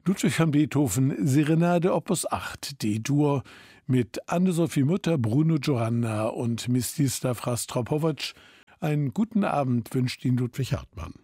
Ludwig van Beethoven, Serenade Opus 8, D-Dur mit Anne-Sophie Mutter, Bruno Giovanna und Mstislav Rostropovitch. Einen guten Abend wünscht Ihnen Ludwig Hartmann.